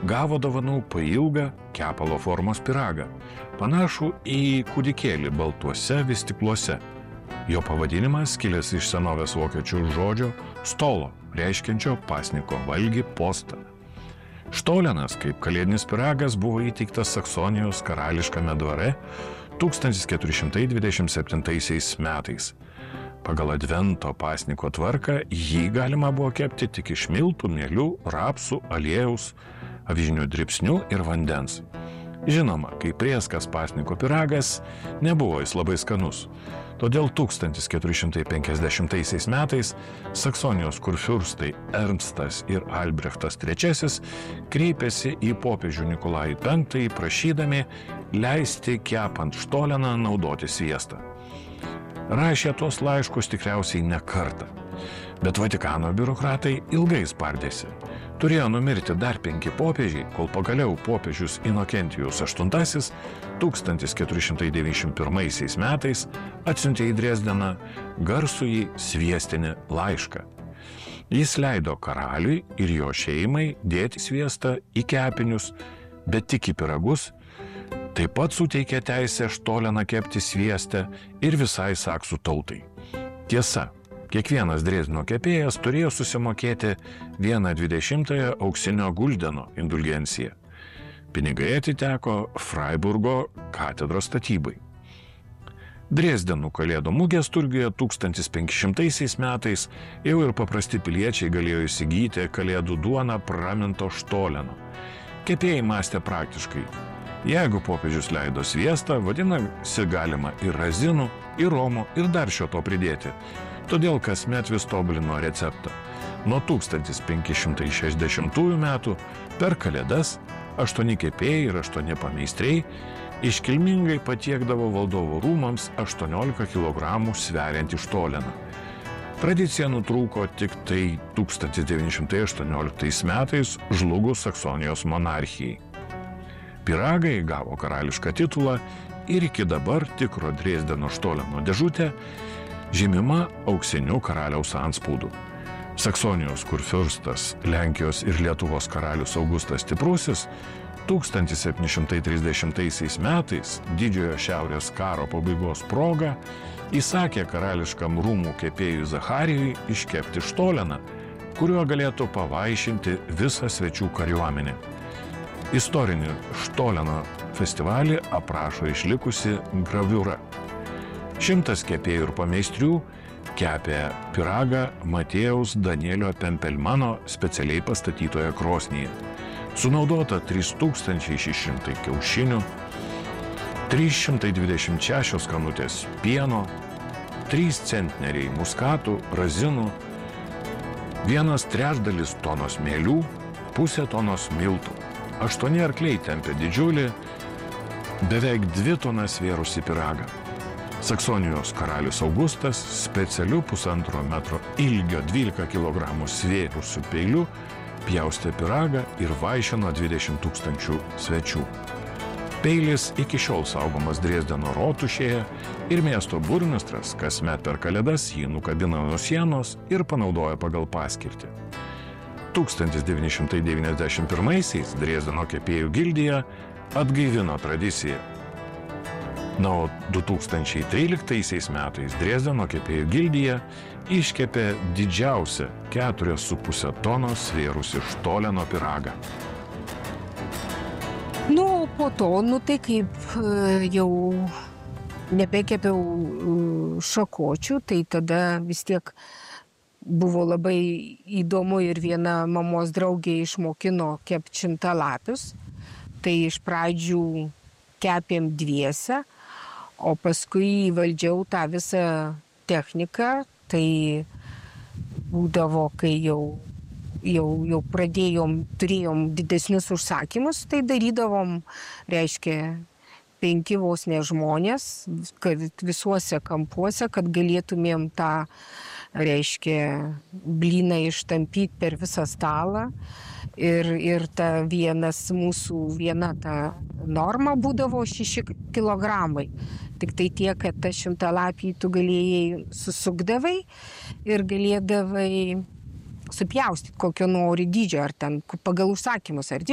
gavo dovanų pailgą kepalo formos pyragą, panašų į kūdikėlį baltuose vystikluose. Jo pavadinimas kilęs iš senovės vokiečių žodžio stolo, reiškiančio pasniko valgį, postą. Štolenas, kaip kalėdinis pyragas, buvo įteiktas Saksonijos karališkame dvare 1427 metais. Pagal advento pasniko tvarką jį galima buvo kepti tik iš miltų, mielių, rapsų, aliejaus, avižinių dribsnių ir vandens. Žinoma, kai prieskas pasniko pyragas, nebuvo jis labai skanus. Todėl 1450 metais Saksonijos kurfiurstai Ernstas ir Albrechtas III kreipėsi į popiežių Nikolajų V prašydami leisti kepant štoleną naudoti sviestą. Rašė tuos laiškus tikriausiai ne kartą, bet Vatikano biurokratai ilgai spardėsi. Turėjo numirti dar 5 popiežiai, kol pagaliau popiežius Inokentijus VIII 1491 metais atsiuntė į Dresdeną garsųjį sviestinį laišką. Jis leido karaliui ir jo šeimai dėti sviestą į kepinius, bet tik į pyragus. Taip pat suteikė teisę štoleną kepti sviestę ir visai saksų tautai. Tiesa, kiekvienas Drezdeno kepėjas turėjo susimokėti 1/20 auksinio guldeno indulgenciją. Pinigai atiteko Freiburgo katedros statybai. Drezdeno kalėdų mugės turguje 1500 metais jau ir paprasti piliečiai galėjo įsigyti kalėdų duoną praminto štoleno. Kepėjai mąstė praktiškai. Jeigu popiežius leido sviestą, vadinasi galima ir razinų, ir romo, ir dar šio to pridėti. Todėl kasmet vis tobulino receptą. Nuo 1560 metų per kalėdas 8 kepėjai ir 8 pameistriai iškilmingai patiekdavo valdovo rūmams 18 kg sveriantį štoleną. Tradicija nutrūko tik tai 1918 metais žlugus Saksonijos monarchijai. Pyragai gavo karališką titulą ir iki dabar tikro Drezdeno štoleno dėžutė žymima auksiniu karaliaus antspaudu. Saksonijos kurfiurstas, Lenkijos ir Lietuvos karalius Augustas Stiprusis 1730 metais didžiojo šiaurės karo pabaigos proga įsakė karališkam rūmų kepėjui Zacharijui iškepti štoleną, kuriuo galėtų pavaišinti visą svečių kariuomenę. Istorinį štoleno festivalį aprašo išlikusi graviūra. 100 kepėjų ir pameistrių kepė pyragą Matėjaus Danielio Pempelmano specialiai pastatytoje krosnyje. Sunaudota 3600 kiaušinių, 326 skanutės pieno, 3 centneriai muskatų, razinų, 1/3 tonos mėlių, pusė tonos miltų. 8 arkliai tempė didžiulį, beveik 2 tonas svėrusį pyragą. Saksonijos karalius Augustas specialiu 1,5 metro ilgio 12 kg svėrusiu peiliu pjaustė pyragą ir vaišino 20 000 svečių. Peilis iki šiol saugomas Drezdeno rotušėje ir miesto burmistras kasmet per kalėdas jį nukabina nuo sienos ir panaudoja pagal paskirtį. 1991-aisiais Drezdeno kepėjų gildija atgaivino tradiciją. Na, o 2013 metais Drezdeno kepėjų gildija iškepė didžiausią 4,5 tonos svėrusi štoleno pyragą. Po to, tai kaip jau nebekepiau šakočių, tai tada vis tiek buvo labai įdomu ir viena mamos draugė išmokino kepti šimtalapius. Tai iš pradžių kepėm dviese, o paskui įvaldžiau tą visą techniką. Tai būdavo, kai jau turėjom didesnius užsakymus, tai darydavom, reiškia, 5 vos ne žmonės, kad visuose kampuose, kad galėtumėm tą, reiškia, blyną ištampyti per visą stalą. Ir ta viena ta norma būdavo 6 kilogramai. Tik tai tiek, kad tą 100-lapį tu galėjai susukdavai ir galėdavai supjaustyti kokio nori dydžio, ar ten pagal užsakymus, ar